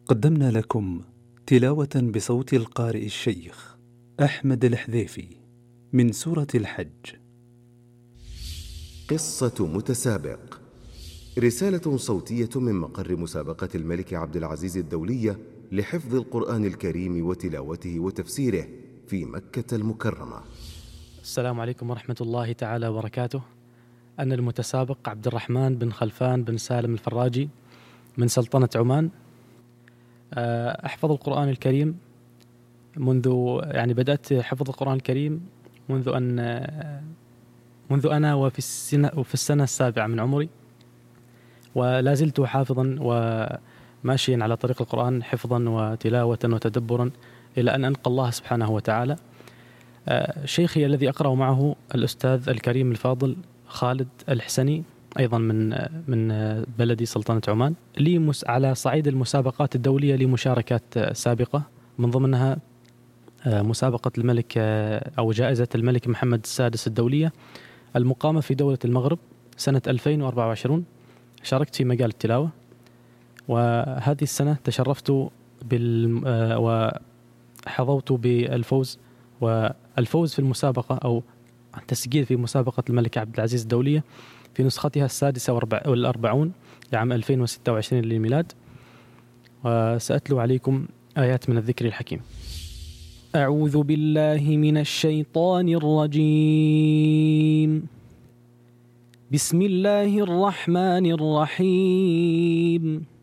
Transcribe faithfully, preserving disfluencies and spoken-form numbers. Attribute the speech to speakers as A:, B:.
A: قدمنا لكم تلاوة بصوت القارئ الشيخ أحمد الحذيفي من سورة الحج.
B: قصة متسابق، رسالة صوتية من مقر مسابقة الملك عبد العزيز الدولية لحفظ القرآن الكريم وتلاوته وتفسيره في مكة المكرمة.
C: السلام عليكم ورحمة الله تعالى وبركاته. أنا المتسابق عبد الرحمن بن خلفان بن سالم الفراجي من سلطنة عمان. أحفظ القرآن الكريم منذ يعني بدأت حفظ القرآن الكريم منذ أن منذ أنا وفي السنة وفي السنة السابعة من عمري، ولا زلت حافظا وماشيا على طريق القرآن حفظا وتلاوة وتدبرا إلى أن ألقى الله سبحانه وتعالى. شيخي الذي أقرأ معه الأستاذ الكريم الفاضل خالد الحسني، أيضا من من بلدي سلطنة عمان. لي مس على صعيد المسابقات الدولية لي مشاركات سابقة، من ضمنها مسابقة الملك أو جائزة الملك محمد السادس الدولية المقامة في دولة المغرب سنة ألفين وأربعة وعشرين. شاركت في مجال التلاوة، وهذه السنة تشرفت بال وحظوت بالفوز والفوز في المسابقة أو التسجيل في مسابقة الملك عبد العزيز الدولية في نسختها السادسة والأربعون لعام ألفين وستة وعشرين للميلاد. وسأتلو عليكم آيات من الذكر الحكيم. أعوذ بالله من الشيطان الرجيم. بسم الله الرحمن الرحيم.